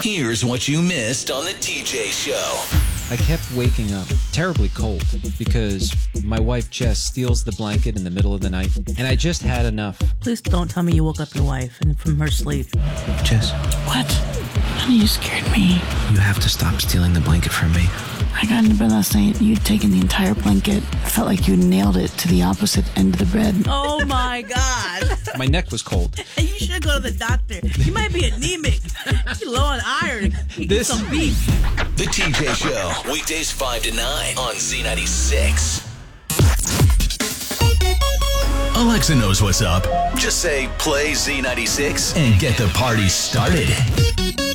Here's what you missed on the TJ Show. I kept waking up terribly cold because my wife Jess steals the blanket in the middle of the night, and I just had enough. Please don't tell me you woke up your wife and from her sleep. Jess. What? Honey, you scared me. You have to stop stealing the blanket from me. I got into bed last night and you'd taken the entire blanket. I felt like you nailed it to the opposite end of the bed. Oh my God. My neck was cold. And you should go to the doctor. You might be anemic. You're low on iron. Get some beef. The TJ Show, weekdays 5 to 9 on Z96. Alexa knows what's up. Just say, play Z96 and get the party started.